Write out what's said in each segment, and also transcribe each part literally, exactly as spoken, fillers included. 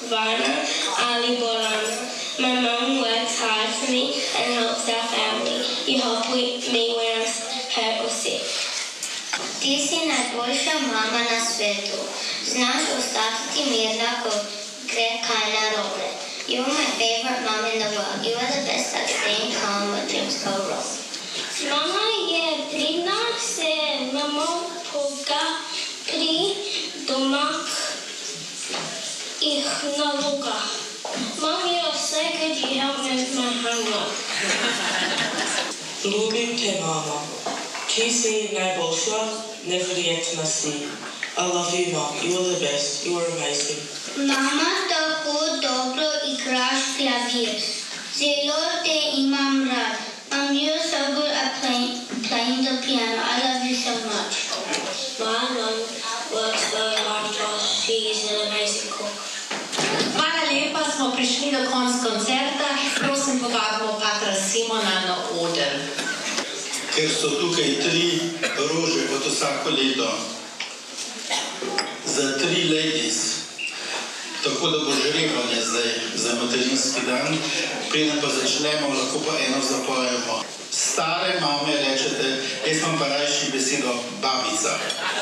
Varna, Ali Bolana. My mom works hard for me and helps our family. You help me when I'm hurt or sick. Ti si najboljša mama na svetu. Znaš ostati mirna, ko gre kaj narobe. You're my favorite mom in the world. You are the best at staying calm when things go wrong. Mama je pridna, se mama poga pri domačih nalogah. Mom, you're so good, you help me with my homework. Ljubim te, mama. Ti si najboljša, neverjetna si. I love you, Mom. You are the best. You are amazing. Mama, tako dobro igraš klavir. Zelo te imam rad. Mom, you're so good at playing, playing the piano. I love you so much. My mom works very hard for us. She is an amazing cook. Hvala lepa, smo prišli do konca koncerta. Prosim, povabimo patra Simona na oder. Ker so tukaj tri rože kot vsako leto za tri ladies, tako da bo žrebanje zdaj za materinski dan, preden pa začnemo, lahko pa eno zapojemo. Stare mame rečete, jaz imam pa rajši besedo babica.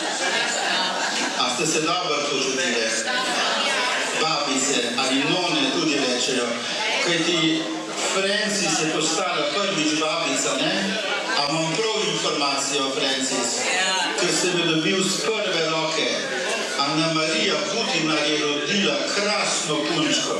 A ste se dobro počutile? Babice ali none tudi rečejo, kajti Francis je postala prvič babica, ne? A imam prav informacijo, Francis, ker sem jo dobil z prve roke. Ana Marija Butinar je rodila krasno punčko.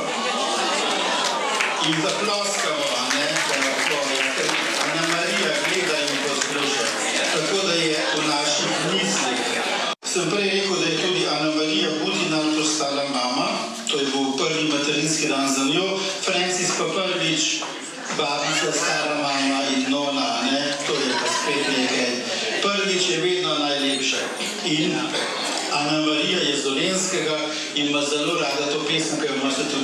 In zaploskamo, a ne, da lahko, ker Ana Marija gleda in posluša. Tako da je v naših mislih. Sem prej rekel, da je tudi Ana Marija Butinar postala mama. To je bil prvi materinski dan za njo. Francis pa prvič babica, stara mama in nona, ne? To je pa spet nekaj. Prvič je vedno najlepše. In Ana Marija je z Dolenskega in ima zelo rada to pesem, ki jo imate tudi